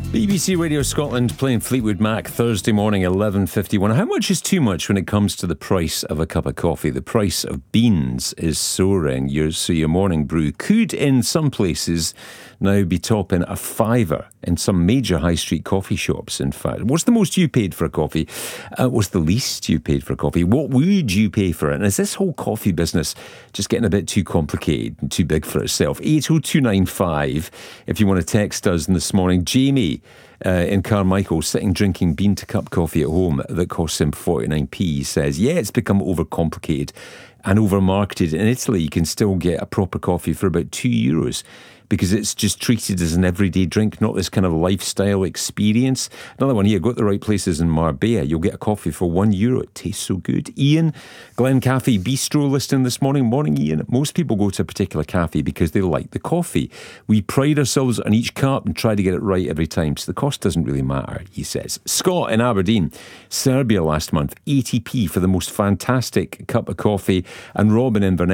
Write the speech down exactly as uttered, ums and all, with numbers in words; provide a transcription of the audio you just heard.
B B C Radio Scotland playing Fleetwood Mac Thursday morning, eleven fifty-one. How much is too much when it comes to the price of a cup of coffee? The price of beans is soaring. Your, so your morning brew could, in some places, now be topping a fiver in some major high street coffee shops, in fact. What's the most you paid for a coffee? Uh, what's the least you paid for a coffee? What would you pay for it? And is this whole coffee business just getting a bit too complicated and too big for itself? eight oh two nine five, if you want to text us this morning. Jamie Uh, in Carmichael, sitting drinking bean to cup coffee at home that costs him forty-nine p, says, yeah, it's become overcomplicated and over-marketed. In Italy, you can still get a proper coffee for about two euros because it's just treated as an everyday drink, not this kind of lifestyle experience. Another one here, go to the right places in Marbella, you'll get a coffee for one euro. It tastes so good. Ian, Glen Cafe Bistro listing this morning. Morning, Ian. Most people go to a particular cafe because they like the coffee. We pride ourselves on each cup and try to get it right every time, so the cost doesn't really matter, he says. Scott in Aberdeen, Serbia last month, eighty p for the most fantastic cup of coffee. And Robin in Inverness